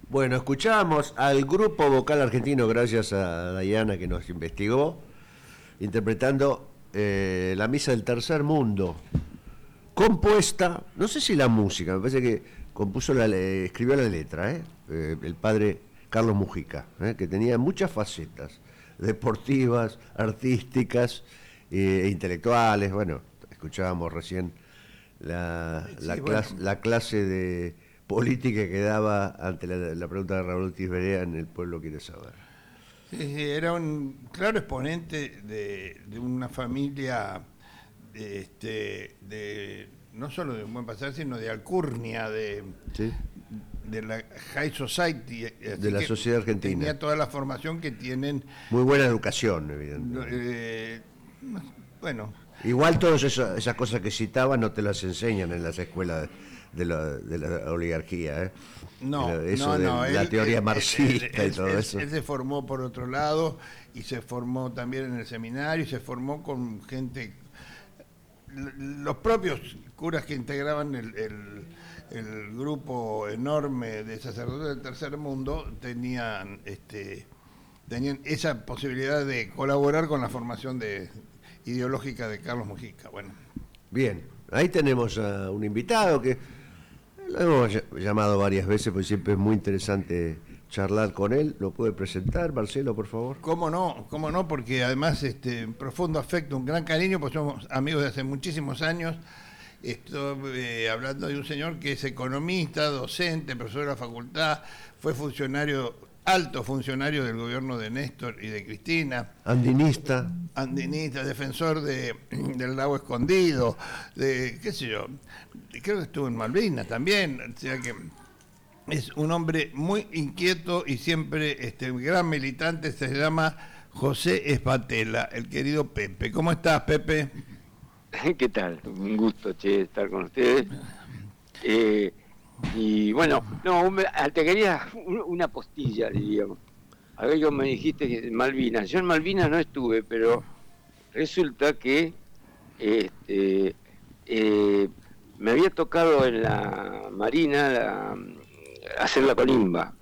Bueno, escuchábamos al grupo vocal argentino, gracias a Dayana que nos investigó, interpretando la Misa del Tercer Mundo, compuesta, no sé si la música, me parece que escribió la letra, el padre Carlos Mujica, que tenía muchas facetas, deportivas, artísticas e intelectuales. Bueno, escuchábamos recién la clase de política que daba ante la pregunta de Raúl Ortiz Berea en El Pueblo Quiere Saber. Sí, era un claro exponente de una familia no solo de un buen pasar, sino de alcurnia, ¿Sí? de la High Society. De la sociedad argentina. Tenía toda la formación que tienen. Muy buena educación, evidentemente. Bueno. Igual todas esas cosas que citaban no te las enseñan en las escuelas de la oligarquía, la teoría marxista y todo eso. Él se formó por otro lado y se formó también en el seminario y se formó con gente, los propios curas que integraban el grupo enorme de sacerdotes del Tercer Mundo tenían esa posibilidad de colaborar con la formación ideológica de Carlos Mujica. Bueno. Bien, ahí tenemos a un invitado que lo hemos llamado varias veces, porque siempre es muy interesante charlar con él. ¿Lo puede presentar, Marcelo, por favor? Cómo no, porque además un profundo afecto, un gran cariño, pues somos amigos de hace muchísimos años. Estoy hablando de un señor que es economista, docente, profesor de la facultad, fue alto funcionario del gobierno de Néstor y de Cristina. Andinista, defensor del lago escondido, qué sé yo, creo que estuvo en Malvinas también, o sea que es un hombre muy inquieto y siempre gran militante. Se llama José Espatela, el querido Pepe. ¿Cómo estás, Pepe? ¿Qué tal? Un gusto, estar con ustedes. Y bueno, te quería una postilla, diríamos. A ver, me dijiste que en Malvinas. Yo en Malvinas no estuve, pero resulta que me había tocado en la Marina hacer la colimba.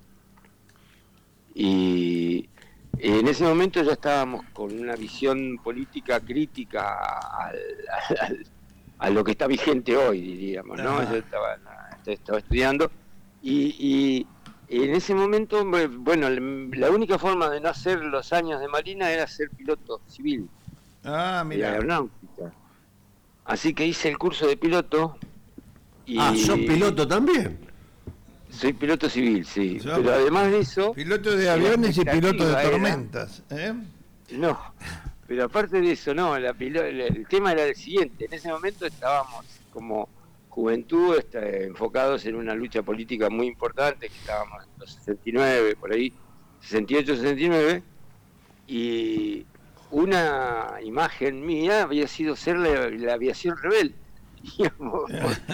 Y en ese momento ya estábamos con una visión política crítica a lo que está vigente hoy, diríamos, ¿no? Yo estaba estudiando y en ese momento, bueno, la única forma de no hacer los años de Marina era ser piloto civil. Ah, mira. De aeronáutica. Así que hice el curso de piloto. ¿sos piloto también? Soy piloto civil, sí. Pero además de eso... Piloto de aviones y piloto de tormentas. No, pero aparte de eso, no, el tema era el siguiente. En ese momento estábamos como juventud enfocados en una lucha política muy importante, que estábamos en los 69, por ahí, 68, 69, y una imagen mía había sido ser la aviación rebelde, digamos.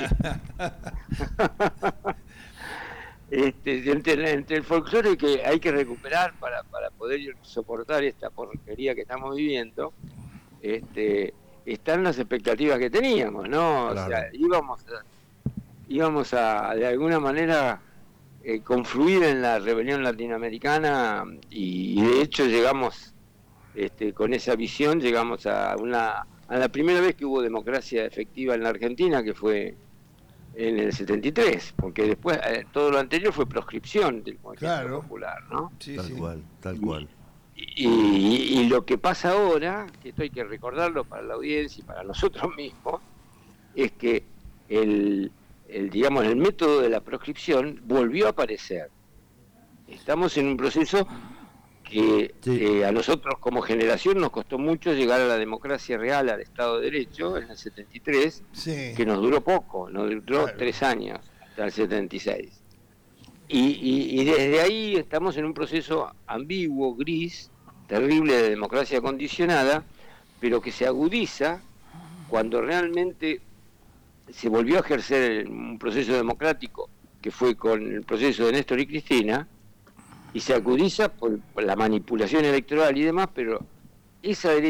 Entre el folclore que hay que recuperar para poder soportar esta porquería que estamos viviendo, están las expectativas que teníamos, ¿no? Claro. O sea, íbamos a de alguna manera confluir en la rebelión latinoamericana y de hecho llegamos con esa visión, llegamos a la primera vez que hubo democracia efectiva en la Argentina, que fue en el 73, porque después todo lo anterior fue proscripción del movimiento popular, ¿no? Sí, tal cual. Y lo que pasa ahora, que esto hay que recordarlo para la audiencia y para nosotros mismos, es que el método de la proscripción volvió a aparecer. Estamos en un proceso que a nosotros como generación nos costó mucho llegar a la democracia real, al Estado de Derecho, en el 73, que nos duró poco, nos duró 3 años, hasta el 76. Y desde ahí estamos en un proceso ambiguo, gris, terrible de democracia condicionada, pero que se agudiza cuando realmente se volvió a ejercer un proceso democrático, que fue con el proceso de Néstor y Cristina, y se agudiza por la manipulación electoral y demás, pero esa derecha